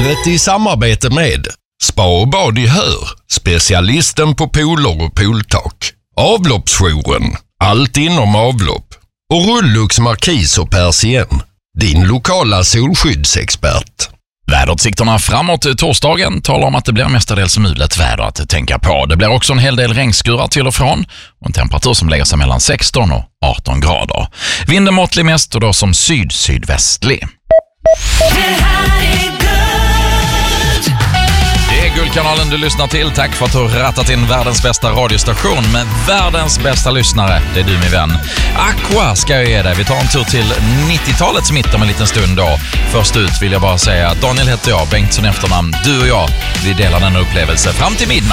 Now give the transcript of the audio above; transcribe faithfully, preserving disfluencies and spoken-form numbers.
vädret i samarbete med Spa och bad i Hör, specialisten på pooler och pooltak. Avloppsjouren, allt inom avlopp. Och Rullux Markis och Persien, din lokala solskyddsexpert. Väderutsikterna framåt torsdagen talar om att det blir mestadels mulet väder att tänka på. Det blir också en hel del regnskurar till och från och en temperatur som lägger sig mellan sexton och arton grader. Vinden måttlig mest och då som syd-sydvästlig. Det är Guldkanalen du lyssnar till. Tack för att du har rattat in världens bästa radiostation med världens bästa lyssnare. Det är du, min vän. Aqua ska jag ge dig. Vi tar en tur till nittiotalets mitt om en liten stund då. Först ut vill jag bara säga att Daniel heter jag, Bengtsson efternamn. Du och jag, vi delar denna upplevelse fram till midnatt.